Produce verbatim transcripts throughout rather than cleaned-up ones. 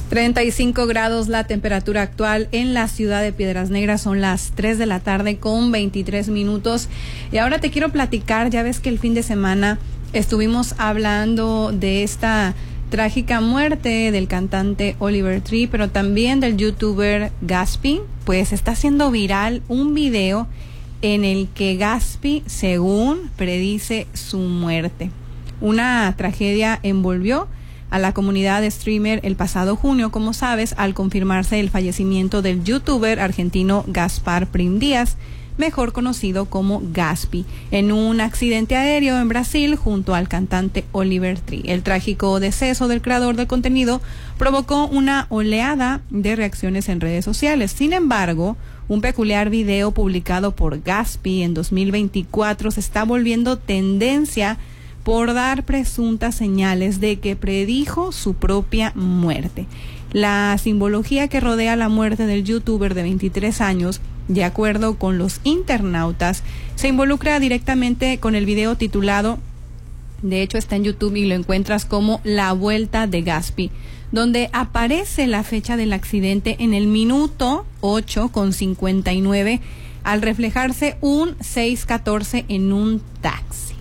treinta y cinco grados la temperatura actual en la ciudad de Piedras Negras, son las tres de la tarde con veintitrés minutos. Y ahora te quiero platicar, ya ves que el fin de semana estuvimos hablando de esta trágica muerte del cantante Oliver Tree, pero también del youtuber Gaspy. Pues está haciendo viral un video en el que Gaspy, según predice su muerte. Una tragedia envolvió a la comunidad de streamer el pasado junio, como sabes, al confirmarse el fallecimiento del youtuber argentino Gaspar Prim Díaz, mejor conocido como Gaspy, en un accidente aéreo en Brasil junto al cantante Oliver Tree. El trágico deceso del creador de contenido provocó una oleada de reacciones en redes sociales. Sin embargo, un peculiar video publicado por Gaspy en dos mil veinticuatro se está volviendo tendencia por dar presuntas señales de que predijo su propia muerte. La simbología que rodea la muerte del youtuber de veintitrés años, de acuerdo con los internautas, se involucra directamente con el video titulado, de hecho está en YouTube y lo encuentras como La Vuelta de Gaspy, donde aparece la fecha del accidente en el minuto ocho con cincuenta y nueve al reflejarse un seis catorce en un taxi.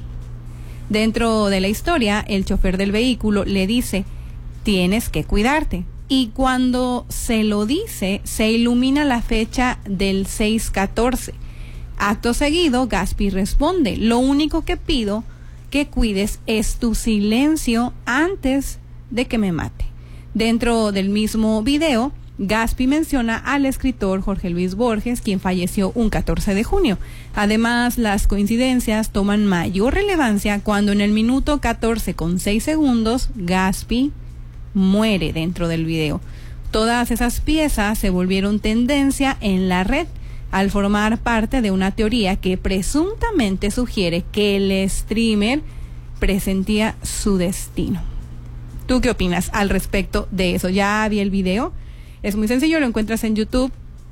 Dentro de la historia, el chofer del vehículo le dice, tienes que cuidarte. Y cuando se lo dice, se ilumina la fecha del seis catorce. Acto seguido, Gaspy responde, lo único que pido que cuides es tu silencio antes de que me mate. Dentro del mismo video, Gaspy menciona al escritor Jorge Luis Borges, quien falleció un catorce de junio. Además, las coincidencias toman mayor relevancia cuando en el minuto catorce con seis segundos, Gaspy muere dentro del video. Todas esas piezas se volvieron tendencia en la red al formar parte de una teoría que presuntamente sugiere que el streamer presentía su destino. ¿Tú qué opinas al respecto de eso? Ya vi el video. Es muy sencillo, lo encuentras en YouTube.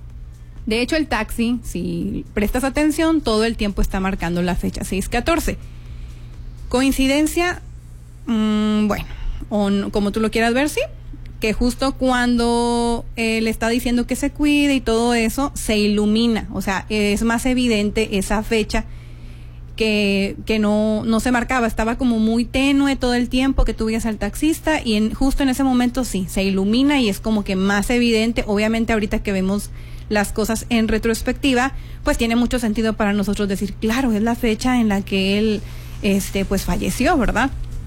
De hecho, el taxi, si prestas atención, todo el tiempo está marcando la fecha seis catorce. ¿Coincidencia? Mm, bueno, o no, como tú lo quieras ver, sí. Que justo cuando él está diciendo que se cuide y todo eso, se ilumina. O sea, es más evidente esa fecha que, que no, no se marcaba. Estaba como muy tenue todo el tiempo que tú veías al taxista y en, justo en ese momento sí, se ilumina y es como que más evidente. Obviamente ahorita que vemos las cosas en retrospectiva, pues tiene mucho sentido para nosotros decir, claro, es la fecha en la que él este, pues falleció, ¿verdad?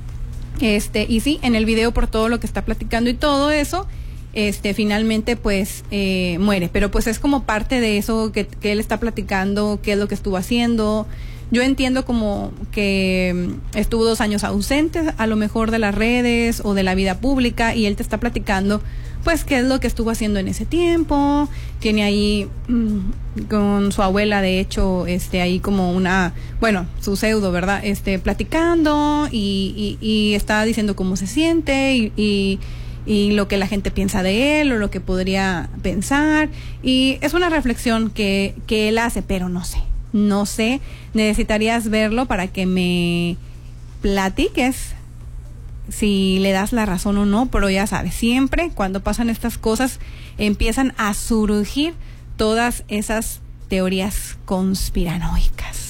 Este, y sí, en el video por todo lo que está platicando y todo eso, este, finalmente pues eh, muere. Pero pues es como parte de eso que, que él está platicando, qué es lo que estuvo haciendo. Yo entiendo como que estuvo dos años ausente, a lo mejor de las redes o de la vida pública, y él te está platicando, pues, qué es lo que estuvo haciendo en ese tiempo. Tiene ahí mmm, con su abuela, de hecho, este, ahí como una, bueno, su pseudo, ¿verdad? Este, platicando y, y, y está diciendo cómo se siente y, y, y lo que la gente piensa de él o lo que podría pensar. Y es una reflexión que, que él hace, pero no sé. No sé, necesitarías verlo para que me platiques si le das la razón o no, pero ya sabes, siempre cuando pasan estas cosas empiezan a surgir todas esas teorías conspiranoicas.